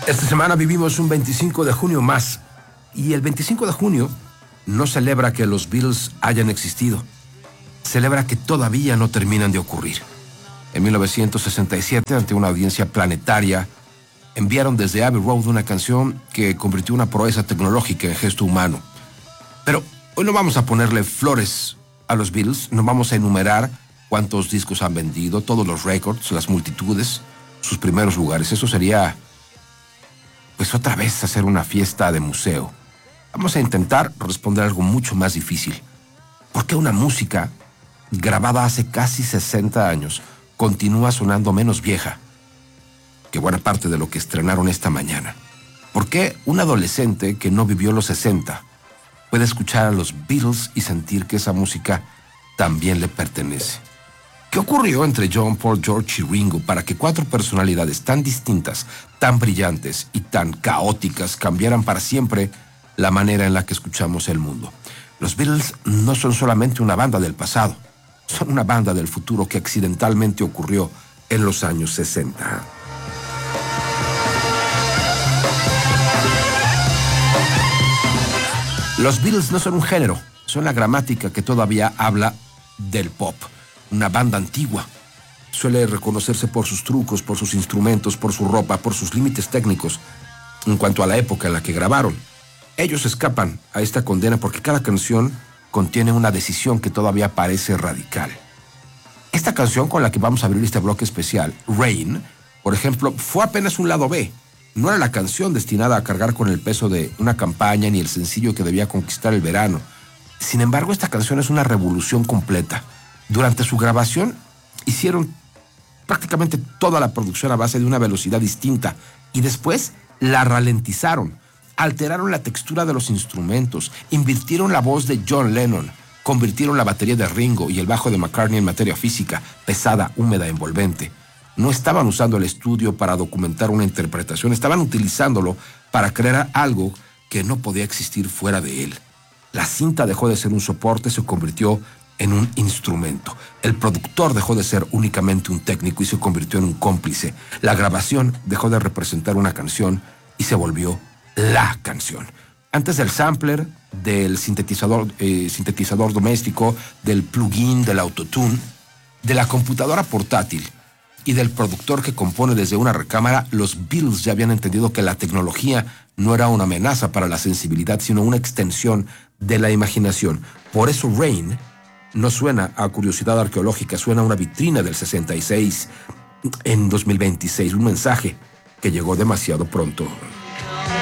Esta semana vivimos un 25 de junio más, y el 25 de junio no celebra que los Beatles hayan existido, celebra que todavía no terminan de ocurrir. En 1967, ante una audiencia planetaria, enviaron desde Abbey Road una canción que convirtió una proeza tecnológica en gesto humano. Pero hoy no vamos a ponerle flores a los Beatles, no vamos a enumerar cuántos discos han vendido, todos los récords, las multitudes, sus primeros lugares. Eso sería, pues, otra vez hacer una fiesta de museo. Vamos a intentar responder algo mucho más difícil. ¿Por qué una música grabada hace casi 60 años continúa sonando menos vieja que buena parte de lo que estrenaron esta mañana? ¿Por qué un adolescente que no vivió los 60 puede escuchar a los Beatles y sentir que esa música también le pertenece? ¿Qué ocurrió entre John, Paul, George y Ringo para que cuatro personalidades tan distintas, tan brillantes y tan caóticas cambiaran para siempre la manera en la que escuchamos el mundo? Los Beatles no son solamente una banda del pasado, son una banda del futuro que accidentalmente ocurrió en los años 60. Los Beatles no son un género, son la gramática que todavía habla del pop. Una banda antigua. Suele reconocerse por sus trucos, por sus instrumentos, por su ropa, por sus límites técnicos en cuanto a la época en la que grabaron. Ellos escapan a esta condena porque cada canción contiene una decisión que todavía parece radical. Esta canción con la que vamos a abrir este bloque especial, Rain, por ejemplo, fue apenas un lado B. No era la canción destinada a cargar con el peso de una campaña ni el sencillo que debía conquistar el verano. Sin embargo, esta canción es una revolución completa. Durante su grabación hicieron prácticamente toda la producción a base de una velocidad distinta y después la ralentizaron, alteraron la textura de los instrumentos, invirtieron la voz de John Lennon, convirtieron la batería de Ringo y el bajo de McCartney en materia física, pesada, húmeda, envolvente. No estaban usando el estudio para documentar una interpretación, estaban utilizándolo para crear algo que no podía existir fuera de él. La cinta dejó de ser un soporte, se convirtió en un instrumento. El productor dejó de ser únicamente un técnico y se convirtió en un cómplice. La grabación dejó de representar una canción y se volvió la canción. Antes del sampler, del sintetizador doméstico, del plugin, del autotune, de la computadora portátil y del productor que compone desde una recámara, los Beatles ya habían entendido que la tecnología no era una amenaza para la sensibilidad, sino una extensión de la imaginación. Por eso Rain no suena a curiosidad arqueológica, suena a una vitrina del 66 en 2026, un mensaje que llegó demasiado pronto.